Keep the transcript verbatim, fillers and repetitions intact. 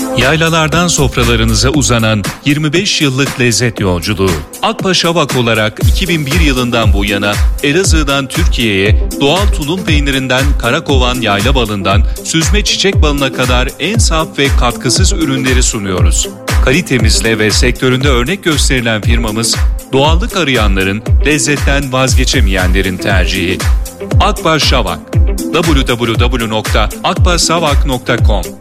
Yaylalardan sofralarınıza uzanan yirmi beş yıllık lezzet yolculuğu. Akpaşa Vak olarak iki bin bir yılından bu yana Elazığ'dan Türkiye'ye doğal tulum peynirinden karakovan yayla balından süzme çiçek balına kadar en saf ve katkısız ürünleri sunuyoruz. Kalitemizle ve sektöründe örnek gösterilen firmamız, doğallık arayanların, lezzetten vazgeçemeyenlerin tercihi. Akpaşa Vak. double-u double-u double-u nokta akpaşavak nokta com